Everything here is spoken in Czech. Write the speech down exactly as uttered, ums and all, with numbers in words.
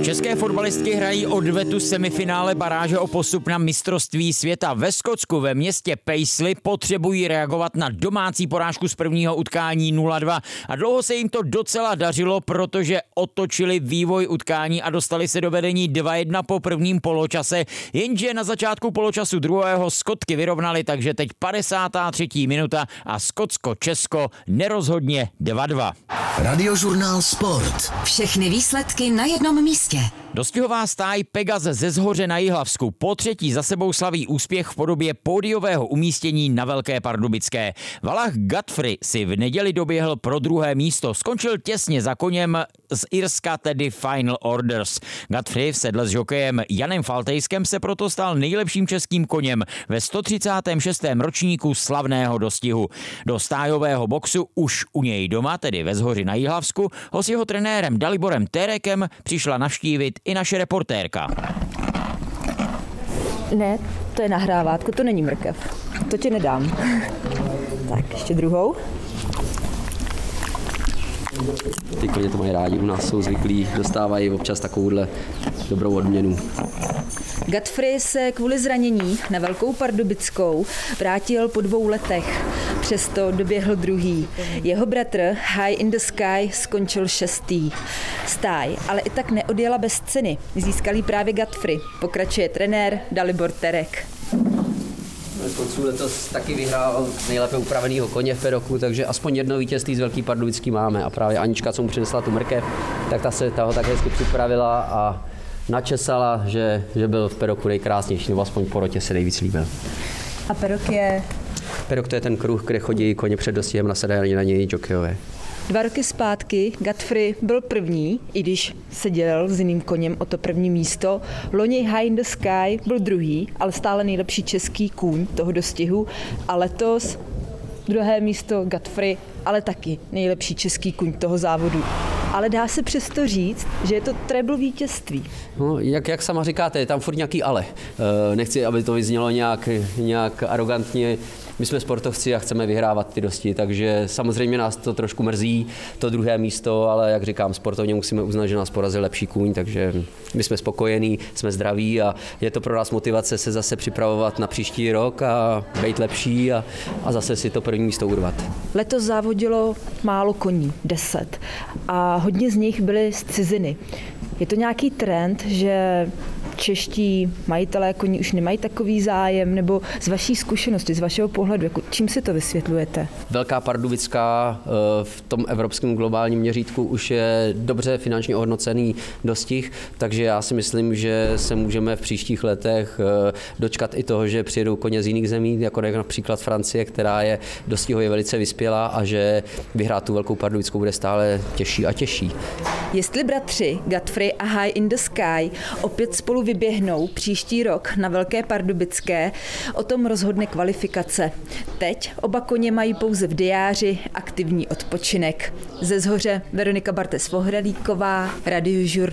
České fotbalistky hrají odvetu semifinále baráže o postup na mistrovství světa. Ve Skotsku ve městě Paisley potřebují reagovat na domácí porážku z prvního utkání nula dva. A dlouho se jim to docela dařilo, protože otočili vývoj utkání a dostali se do vedení dva jedna po prvním poločase. Jenže na začátku poločasu druhého Skotky vyrovnali, takže teď padesátá třetí minuta a Skotsko-Česko nerozhodně dva dva. Radiožurnál Sport. Všechny výsledky na jednom místě. Dostihová stáj Pegas ze Zhoře na Jihlavsku po třetí za sebou slaví úspěch v podobě pódiového umístění na Velké Pardubické. Valach Godfrey si v neděli doběhl pro druhé místo. Skončil těsně za koněm z Irska, tedy Final Orders. Godfrey v sedle s žokejem Janem Faltejskem se proto stal nejlepším českým koněm ve sto třicátém šestém ročníku slavného dostihu. Do stájového boxu už u něj doma, tedy ve Zhoři na Jihlavsku, ho s jeho trenérem Daliborem Terekem přišla navštívit i naše reportérka. Ne, to je nahrávátko, to není mrkev. To ti nedám. Tak, ještě druhou. Ty koně to mají rádi, u nás jsou zvyklí, dostávají občas takovouhle dobrou odměnu. Godfrey se kvůli zranění na Velkou Pardubickou vrátil po dvou letech. Přesto doběhl druhý. Jeho bratr High in the Sky skončil šestý. Stáj ale i tak neodjela bez ceny. Získal jí právě Godfrey. Pokračuje trenér Dalibor Terek. Konců letos taky vyhrál nejlépe upravenýho koně v pedoku, takže aspoň jedno vítězství z Velký Pardubický máme. A právě Anička, co mu přinesla tu mrkev, tak ta se ta ho tak hezky připravila a načesala, že, že byl v pedoku nejkrásnější, nebo aspoň po rotě se nejvíc líbil. A pedok je? Pedok to je ten kruh, kde chodí koně před dostihem, nasedají na něj jokejové. Dva roky zpátky Godfrey byl první, i když se dělil s jiným koněm o to první místo. Loni High in the Sky byl druhý, ale stále nejlepší český kůň toho dostihu. A letos druhé místo Godfrey, ale taky nejlepší český kůň toho závodu. Ale dá se přesto říct, že je to treble vítězství. No, jak, jak sama říkáte, je tam furt nějaký ale. E, nechci, aby to vyznělo nějak, nějak arrogantně. My jsme sportovci a chceme vyhrávat ty dosti, takže samozřejmě nás to trošku mrzí, to druhé místo, ale jak říkám, sportovně musíme uznat, že nás porazil lepší kůň, takže my jsme spokojení, jsme zdraví a je to pro nás motivace se zase připravovat na příští rok a být lepší a, a zase si to první místo urvat. Letos závodilo málo koní, deset, a hodně z nich byly z ciziny. Je to nějaký trend, že čeští majitelé koní už nemají takový zájem, nebo z vaší zkušenosti, z vašeho pohledu, jako čím si to vysvětlujete? Velká Pardubická v tom evropském globálním měřítku už je dobře finančně ohodnocený dostih, takže já si myslím, že se můžeme v příštích letech dočkat i toho, že přijedou koně z jiných zemí, jako například Francie, která je dostihově velice vyspělá a že vyhrát tu Velkou Pardubickou bude stále těžší a těžší. Jestli bratři Godfrey a High in the Sky opět spolu vyběhnou příští rok na Velké Pardubické, o tom rozhodne kvalifikace. Teď oba koně mají pouze v diáři aktivní odpočinek. Ze Zhoře Veronika Bartes-Vohrelíková, Radiožurnál.